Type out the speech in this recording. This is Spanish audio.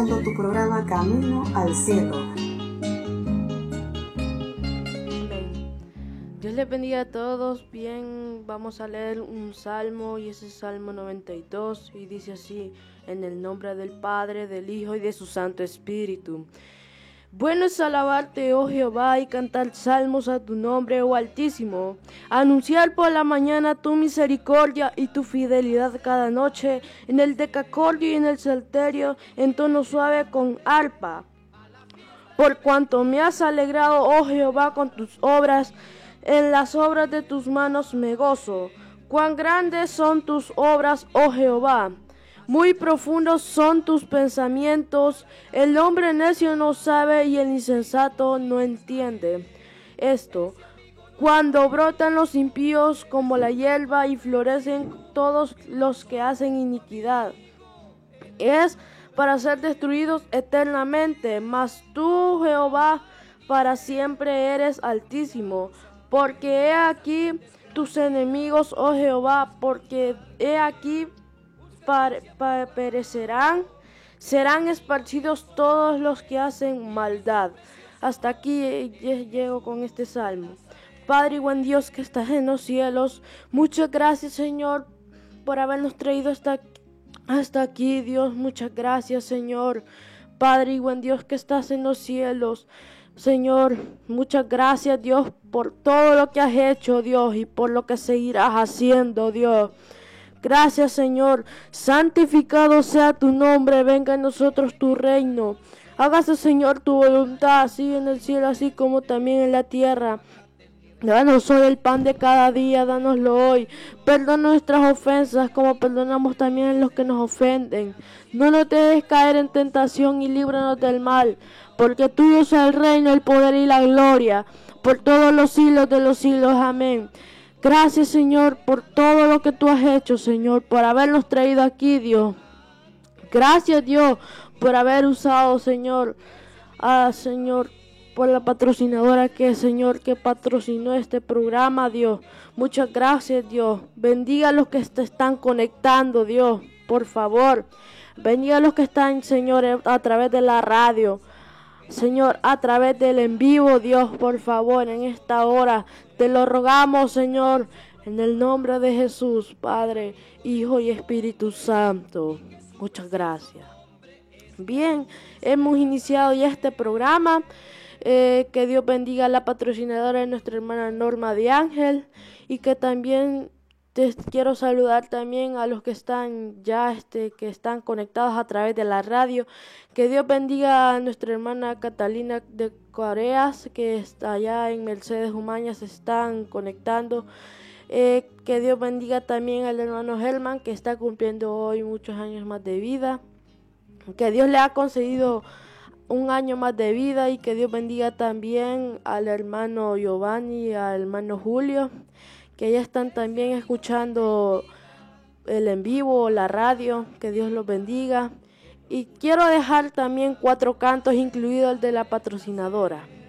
Tu programa Camino al Cielo. Dios les bendiga a todos. Bien, vamos a leer un salmo y ese es Salmo 92 y dice así: en el nombre del Padre, del Hijo y de su Santo Espíritu. Bueno es alabarte, oh Jehová, y cantar salmos a tu nombre, oh Altísimo. Anunciar por la mañana tu misericordia y tu fidelidad cada noche, en el decacordio y en el salterio, en tono suave con arpa. Por cuanto me has alegrado, oh Jehová, con tus obras, en las obras de tus manos me gozo. Cuán grandes son tus obras, oh Jehová. Muy profundos son tus pensamientos. El hombre necio no sabe y el insensato no entiende esto. Cuando brotan los impíos como la hierba y florecen todos los que hacen iniquidad, es para ser destruidos eternamente. Mas tú, Jehová, para siempre eres altísimo. Porque he aquí tus enemigos, oh Jehová, porque he aquí perecerán, serán esparcidos todos los que hacen maldad. Hasta aquí llego con este salmo. Padre y buen Dios que estás en los cielos, muchas gracias, Señor, por habernos traído hasta aquí, Dios. Muchas gracias, Señor. Padre y buen Dios que estás en los cielos, Señor, muchas gracias, Dios, por todo lo que has hecho, Dios, y por lo que seguirás haciendo, Dios. Gracias, Señor. Santificado sea tu nombre. Venga en nosotros tu reino. Hágase, Señor, tu voluntad, así en el cielo, así como también en la tierra. Danos hoy el pan de cada día, dánoslo hoy. Perdona nuestras ofensas, como perdonamos también a los que nos ofenden. No nos dejes caer en tentación y líbranos del mal, porque tuyo es el reino, el poder y la gloria, por todos los siglos de los siglos. Amén. Gracias, Señor, por todo lo que tú has hecho, Señor, por habernos traído aquí, Dios. Gracias, Dios, por haber usado, Señor, Señor, por la patrocinadora Señor, que patrocinó este programa, Dios. Muchas gracias, Dios. Bendiga a los que se están conectando, Dios, por favor. Bendiga a los que están, Señor, a través de la radio. Señor, a través del en vivo, Dios, por favor, en esta hora, te lo rogamos, Señor, en el nombre de Jesús, Padre, Hijo y Espíritu Santo. Muchas gracias. Bien, hemos iniciado ya este programa. Que Dios bendiga a la patrocinadora de nuestra hermana Norma de Ángel, y que también te quiero saludar también a los que están ya que están conectados a través de la radio. Que Dios bendiga a nuestra hermana Catalina de Coreas, que está allá en Mercedes Umaña, se están conectando. Que Dios bendiga también al hermano Helman, que está cumpliendo hoy muchos años más de vida. Que Dios le ha concedido un año más de vida, y que Dios bendiga también al hermano Giovanni y al hermano Julio, que ya están también escuchando el en vivo, la radio. Que Dios los bendiga. Y quiero dejar también 4 cantos, incluido el de la patrocinadora.